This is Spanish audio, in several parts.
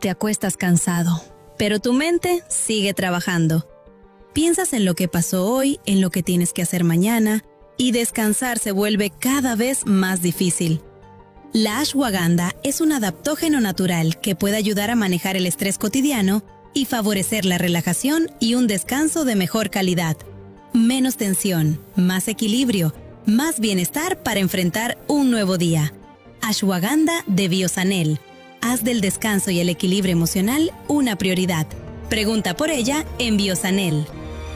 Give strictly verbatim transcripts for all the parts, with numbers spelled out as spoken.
te acuestas cansado, pero tu mente sigue trabajando. Piensas en lo que pasó hoy, en lo que tienes que hacer mañana, y descansar se vuelve cada vez más difícil. La ashwagandha es un adaptógeno natural que puede ayudar a manejar el estrés cotidiano y favorecer la relajación y un descanso de mejor calidad. Menos tensión, más equilibrio, más bienestar para enfrentar un nuevo día. Ashwagandha de Biosanel. Haz del descanso y el equilibrio emocional una prioridad. Pregunta por ella en Biosanel.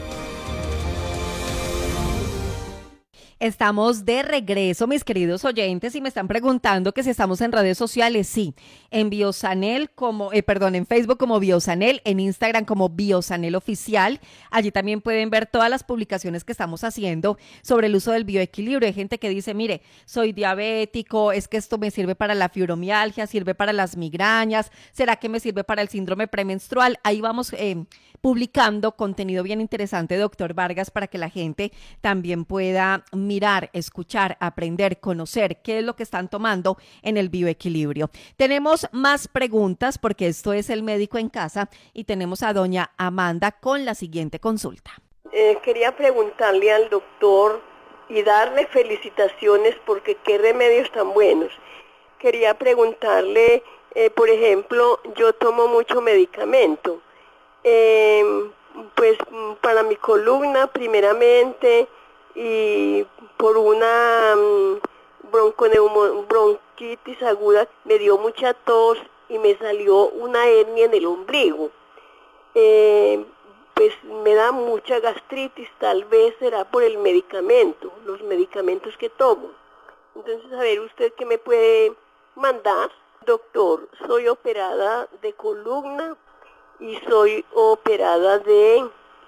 Estamos de regreso, mis queridos oyentes, y me están preguntando que si estamos en redes sociales. Sí, en Biosanel, como, eh, perdón, en Facebook como Biosanel, en Instagram como Biosanel Oficial. Allí también pueden ver todas las publicaciones que estamos haciendo sobre el uso del bioequilibrio. Hay gente que dice, mire, soy diabético, es que esto me sirve para la fibromialgia, sirve para las migrañas, ¿será que me sirve para el síndrome premenstrual? Ahí vamos eh, publicando contenido bien interesante, doctor Vargas, para que la gente también pueda mirar, escuchar, aprender, conocer qué es lo que están tomando en el bioequilibrio. Tenemos más preguntas porque esto es El Médico en Casa y tenemos a doña Amanda con la siguiente consulta. Eh, quería preguntarle al doctor y darle felicitaciones porque qué remedios tan buenos. Quería preguntarle, eh, por ejemplo, yo tomo mucho medicamento, eh, pues para mi columna primeramente, y por una um, bronconeumo, bronquitis aguda me dio mucha tos y me salió una hernia en el ombligo. Eh, pues me da mucha gastritis, tal vez será por el medicamento, los medicamentos que tomo. Entonces, a ver, ¿usted qué me puede mandar? Doctor, soy operada de columna y soy operada de,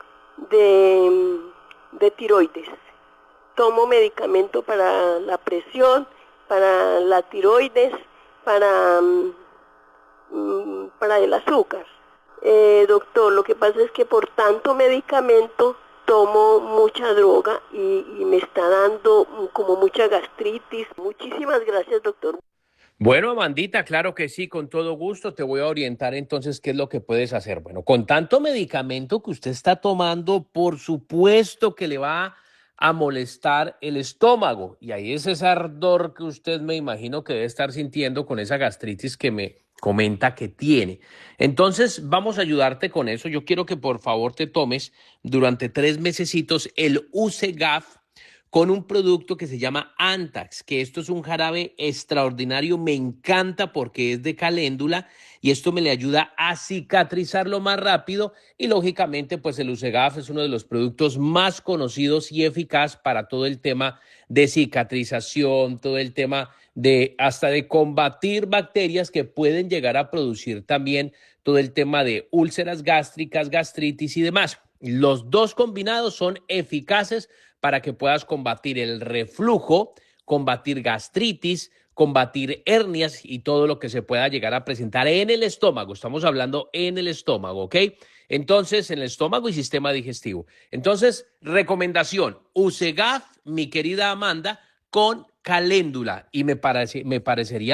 de, de tiroides. Tomo medicamento para la presión, para la tiroides, para, um, para el azúcar. Eh, doctor, lo que pasa es que por tanto medicamento tomo mucha droga y, y me está dando como mucha gastritis. Muchísimas gracias, doctor. Bueno, Amandita, claro que sí, con todo gusto. Te voy a orientar entonces qué es lo que puedes hacer. Bueno, con tanto medicamento que usted está tomando, por supuesto que le va a molestar el estómago. Y ahí es ese ardor que usted me imagino que debe estar sintiendo con esa gastritis que me comenta que tiene. Entonces, vamos a ayudarte con eso. Yo quiero que por favor te tomes durante tres mesecitos el Usegaf con un producto que se llama Antax, que esto es un jarabe extraordinario, me encanta porque es de caléndula y esto me le ayuda a cicatrizarlo más rápido y lógicamente pues el Usegaf es uno de los productos más conocidos y eficaz para todo el tema de cicatrización, todo el tema de hasta de combatir bacterias que pueden llegar a producir también todo el tema de úlceras gástricas, gastritis y demás. Los dos combinados son eficaces para que puedas combatir el reflujo, combatir gastritis, combatir hernias y todo lo que se pueda llegar a presentar en el estómago. Estamos hablando en el estómago, ¿ok? Entonces, en el estómago y sistema digestivo. Entonces, recomendación, Usegaf, mi querida Amanda, con caléndula. Y me, parece, me parecería